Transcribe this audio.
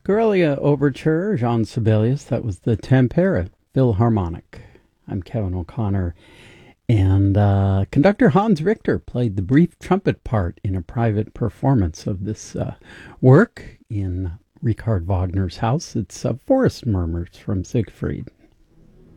Corellia Overture, Jean Sibelius. That was the Tampere Philharmonic. I'm Kevin O'Connor. And conductor Hans Richter played the brief trumpet part in a private performance of this work in Richard Wagner's house. It's Forest Murmurs from Siegfried.